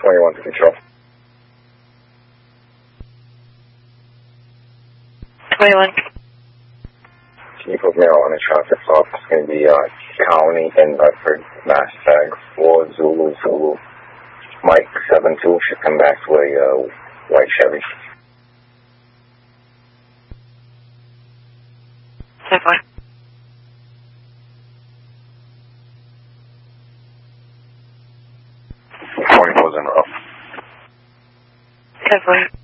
21 to control. 21. Chief of Marijuana Traffic Stop. It's going to be County in Bedford, Mass Tag 4 Zulu Zulu. Mike 72 should come back to a white Chevy. 10-4. Morning was in rough. 10-4.